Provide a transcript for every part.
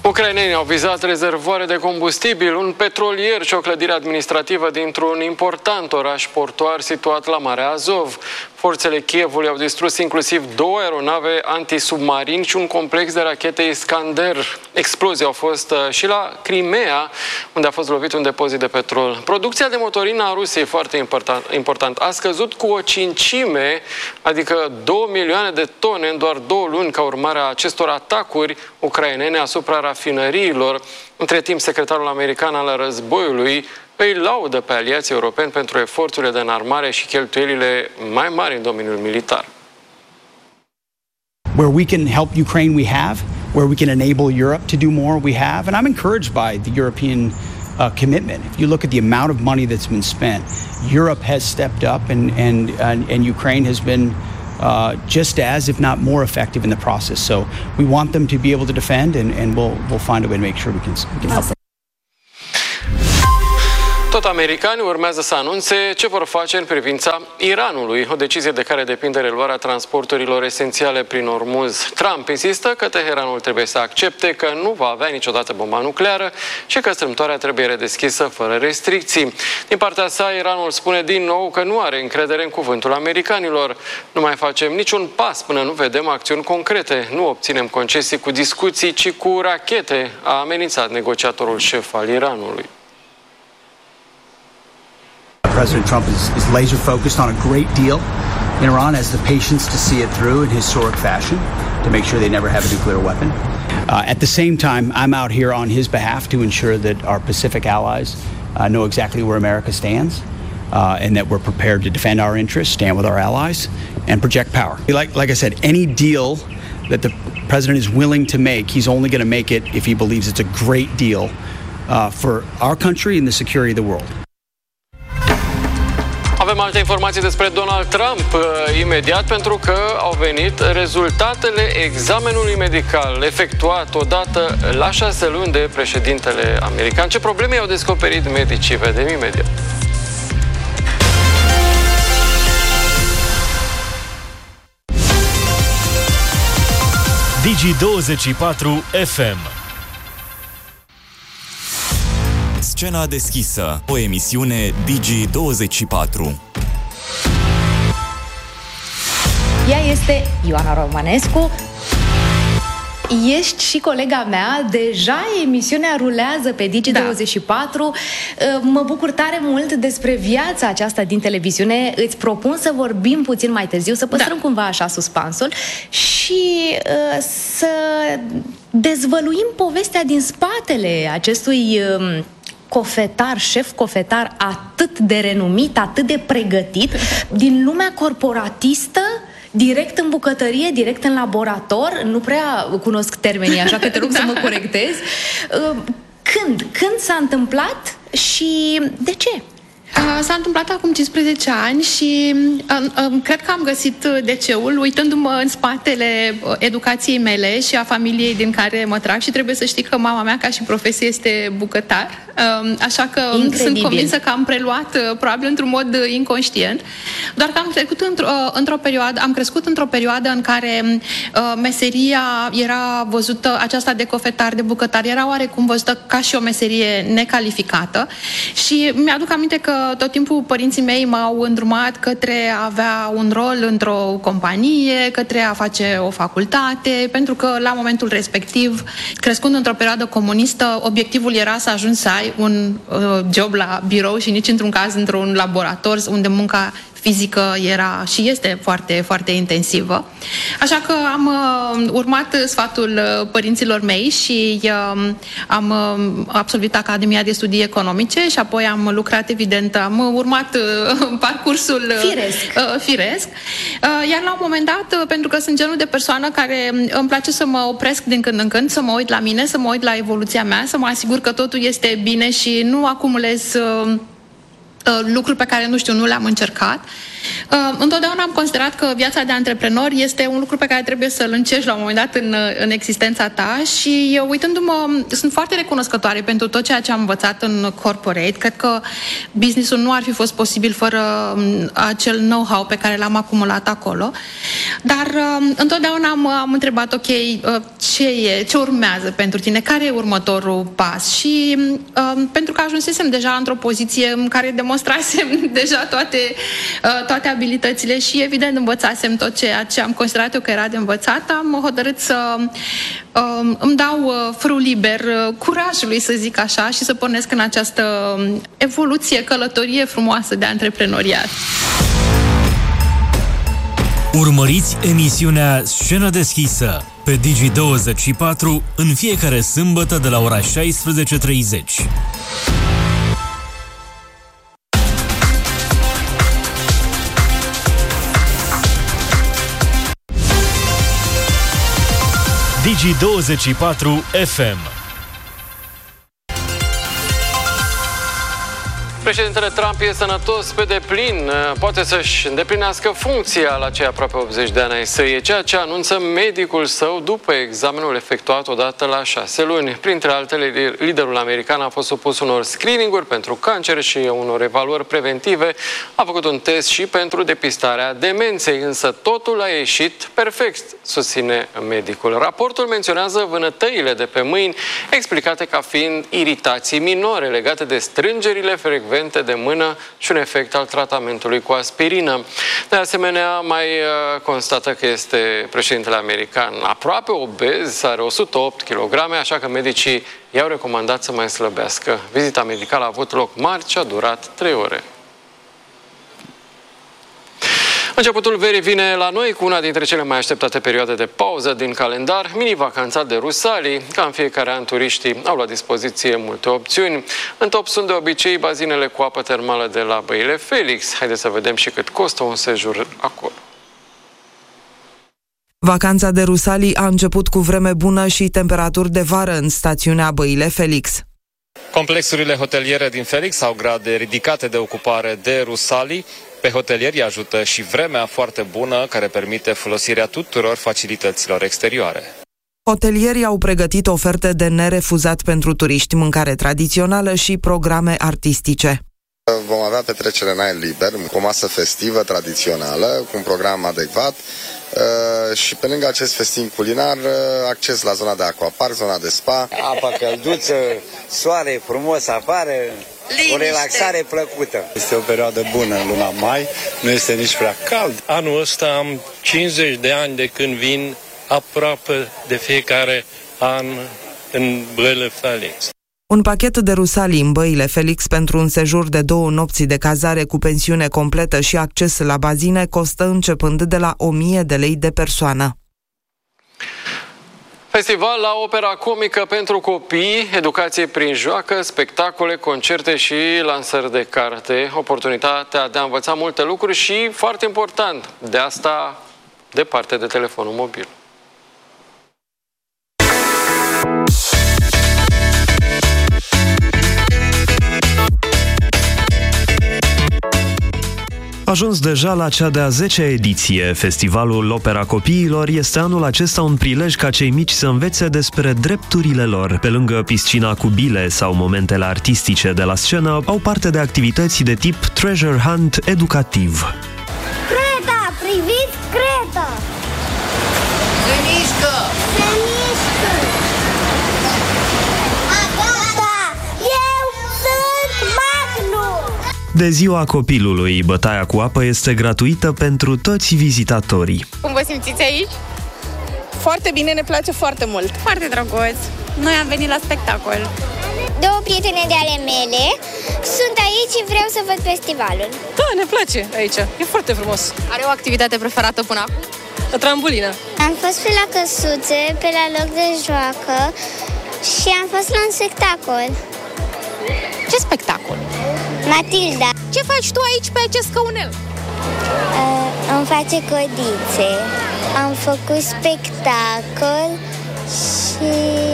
Ucrainenii au vizat rezervoare de combustibil, un petrolier și o clădire administrativă dintr-un important oraș portuar situat la Marea Azov. Forțele Kievului au distrus inclusiv 2 aeronave antisubmarini și un complex de rachete Iskander. Explozii au fost și la Crimea, unde a fost lovit un depozit de petrol. Producția de motorină a Rusiei, foarte important, a scăzut cu o cincime, adică 2 milioane de tone în doar 2 luni ca urmare a acestor atacuri ucrainene asupra rafinăriilor. Între timp, secretarul american al războiului îi laudă pe aliații europeni pentru eforturile de înarmare și cheltuielile mai mari în domeniul militar. Where we can help Ukraine, we have. Where we can enable Europe to do more, we have. And I'm encouraged by the European commitment. If you look at the amount of money that's been spent, Europe has stepped up and Ukraine has been just as, if not more effective in the process. So we want them to be able to defend and we'll find a way to make sure we can help them. Tot americanii urmează să anunțe ce vor face în privința Iranului, o decizie de care depinde reluarea transporturilor esențiale prin Ormuz. Trump insistă că Teheranul trebuie să accepte că nu va avea niciodată bomba nucleară și că strâmtoarea trebuie redeschisă fără restricții. Din partea sa, Iranul spune din nou că nu are încredere în cuvântul americanilor. Nu mai facem niciun pas până nu vedem acțiuni concrete. Nu obținem concesii cu discuții, ci cu rachete, a amenințat negociatorul șef al Iranului. President Trump is laser focused on a great deal in Iran, has the patience to see it through in historic fashion to make sure they never have a nuclear weapon. At the same time, I'm out here on his behalf to ensure that our Pacific allies know exactly where America stands and that we're prepared to defend our interests, stand with our allies, and project power. Like I said, any deal that the president is willing to make, he's only going to make it if he believes it's a great deal for our country and the security of the world. Avem alte informații despre Donald Trump imediat, pentru că au venit rezultatele examenului medical efectuat odată la 6 luni de președintele american. Ce probleme au descoperit medicii? Vedem imediat. Digi24 FM. Scena deschisă, o emisiune Digi24. Ea este Ioana Romanescu. Ești și colega mea, deja emisiunea rulează pe Digi24. Mă bucur tare mult despre viața aceasta din televiziune. Îți propun să vorbim puțin mai târziu, să păstrăm cumva așa suspansul și să dezvăluim povestea din spatele acestui șef cofetar atât de renumit, atât de pregătit, din lumea corporatistă, direct în bucătărie, direct în laborator. Nu prea cunosc termenii, așa că te rog să mă corectezi. Când s-a întâmplat și de ce? S-a întâmplat acum 15 ani și cred că am găsit DC-ul uitându-mă în spatele educației mele și a familiei din care mă trag și trebuie să știi că mama mea ca și profesie este bucătar, așa că sunt convinsă că am preluat probabil într-un mod inconștient, doar că am crescut într-o perioadă în care meseria era văzută, aceasta de cofetar, de bucătar, era oarecum văzută ca și o meserie necalificată și mi-aduc aminte că tot timpul părinții mei m-au îndrumat către a avea un rol într-o companie, către a face o facultate, pentru că la momentul respectiv, crescând într-o perioadă comunistă, obiectivul era să ajungi să ai un job la birou și nici într-un caz într-un laborator unde munca fizică era și este foarte, foarte intensivă. Așa că am urmat sfatul părinților mei și am absolvit Academia de Studii Economice și apoi am lucrat, evident, am urmat parcursul firesc. Iar la un moment dat, pentru că sunt genul de persoană care îmi place să mă opresc din când în când, să mă uit la mine, să mă uit la evoluția mea, să mă asigur că totul este bine și nu acumulez lucruri pe care, nu știu, nu le-am încercat. Întotdeauna am considerat că viața de antreprenor este un lucru pe care trebuie să-l încerci la un moment dat în existența ta și uitându-mă, sunt foarte recunoscătoare pentru tot ceea ce am învățat în corporate. Cred că business-ul nu ar fi fost posibil fără acel know-how pe care l-am acumulat acolo. Dar întotdeauna am întrebat, ok, ce urmează pentru tine? Care e următorul pas? Și pentru că ajunsesem deja într-o poziție în care demonstrasem deja toate abilitățile și evident învățasem tot ceea ce am considerat eu că era de învățat, am hotărât să îmi dau frâul liber curajului, să zic așa, și să pornesc în această evoluție, călătorie frumoasă de antreprenoriat. Urmăriți emisiunea Scenă deschisă pe Digi24 în fiecare sâmbătă de la ora 16:30. Digi24 FM. Președintele Trump e sănătos pe deplin, poate să-și îndeplinească funcția la cei aproape 80 de ani ai săi, e ceea ce anunță medicul său după examenul efectuat odată la 6 luni. Printre altele, liderul american a fost supus unor screening-uri pentru cancer și unor evaluări preventive, a făcut un test și pentru depistarea demenței, însă totul a ieșit perfect, susține medicul. Raportul menționează vânătăile de pe mâini, explicate ca fiind iritații minore legate de strângerile frecvente de mână și un efect al tratamentului cu aspirină. De asemenea, mai constată că este președintele american aproape obez, are 108 kg, așa că medicii i-au recomandat să mai slăbească. Vizita medicală a avut loc marți și a durat 3 ore. Începutul verii vine la noi cu una dintre cele mai așteptate perioade de pauză din calendar, mini-vacanța de Rusalii. Ca în fiecare an, turiștii au la dispoziție multe opțiuni. În top sunt de obicei bazinele cu apă termală de la Băile Felix. Haideți să vedem și cât costă un sejur acolo. Vacanța de Rusalii a început cu vreme bună și temperaturi de vară în stațiunea Băile Felix. Complexurile hoteliere din Felix au grade ridicate de ocupare de Rusalii. Pe hotelieri ajută și vremea foarte bună, care permite folosirea tuturor facilităților exterioare. Hotelierii au pregătit oferte de nerefuzat pentru turiști, mâncare tradițională și programe artistice. Vom avea petrecere în aer liber, cu o masă festivă tradițională, cu un program adecvat și pe lângă acest festiv culinar, acces la zona de aquapark, zona de spa. Apă călduță, soare frumos afară, o relaxare plăcută. Este o perioadă bună în luna mai, nu este nici prea cald. Anul ăsta am 50 de ani de când vin aproape de fiecare an în Băile Felix. Un pachet de Rusalii în Băile Felix pentru un sejur de 2 nopți de cazare cu pensiune completă și acces la bazine costă începând de la 1000 de lei de persoană. Festival la opera comică pentru copii, educație prin joacă, spectacole, concerte și lansări de carte. Oportunitatea de a învăța multe lucruri și, foarte important, de asta departe de telefonul mobil. Ajuns deja la cea de-a 10-a ediție, Festivalul Opera Copiilor este anul acesta un prilej ca cei mici să învețe despre drepturile lor. Pe lângă piscina cu bile sau momentele artistice de la scenă, au parte de activități de tip treasure hunt educativ. Creta! Priviți creta! Se mișcă! Se mișcă! Agata! Eu sunt Magnus! De ziua copilului, bătaia cu apă este gratuită pentru toți vizitatorii. Cum vă simțiți aici? Foarte bine, ne place foarte mult. Foarte drăguț. Noi am venit la spectacol. 2 prietene de ale mele sunt aici și vreau să văd festivalul. Da, ne place aici. E foarte frumos. Are o activitate preferată până acum? O trambulină. Am fost pe la căsuțe, pe la loc de joacă și am fost la un spectacol. Ce spectacol? Matilda. Ce faci tu aici pe acest scaunel? Îmi face codițe. Am făcut spectacol și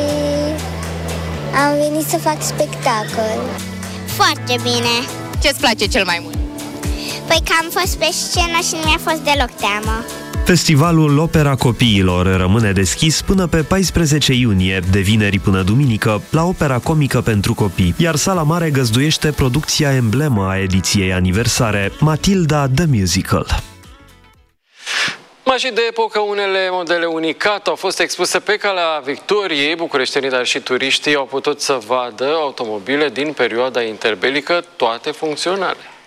am venit să fac spectacol. Foarte bine. Ce-ți place cel mai mult? Păi că am fost pe scenă și nu mi-a fost deloc teamă. Festivalul Opera Copiilor rămâne deschis până pe 14 iunie, de vineri până duminică, la Opera Comică pentru Copii, iar Sala Mare găzduiește producția emblemă a ediției aniversare, Matilda The Musical. Mașini de epocă, unele modele unicat, au fost expuse pe Calea Victoriei. Bucureștenii, dar și turiștii au putut să vadă automobile din perioada interbelică, toate funcționale.